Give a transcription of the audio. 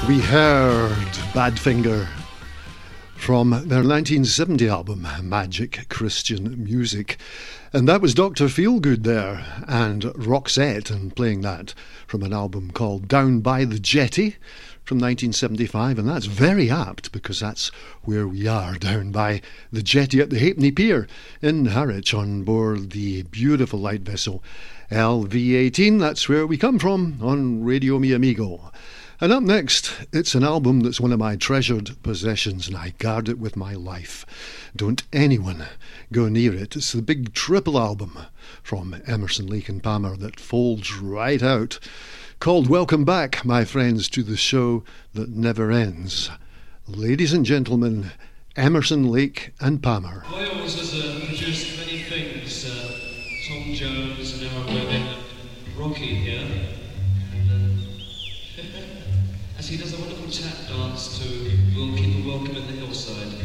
We heard Badfinger from their 1970 album Magic Christian Music, and that was Dr. Feelgood there and Roxette, and playing that from an album called Down by the Jetty from 1975, and that's very apt because that's where we are, down by the jetty at the Halfpenny Pier in Harwich on board the beautiful light vessel LV18. That's where we come from on Radio Mi Amigo. And up next, it's an album that's one of my treasured possessions, and I guard it with my life. Don't anyone go near it. It's the big triple album from Emerson, Lake and Palmer that folds right out, called Welcome Back, my friends, to the show that never ends. Ladies and gentlemen, Emerson, Lake and Palmer. Wales has produced many things. Tom Jones and Aaron Webbing and Rocky here. As he does a wonderful tap dance to We'll Keep a Welcome in the Hillside.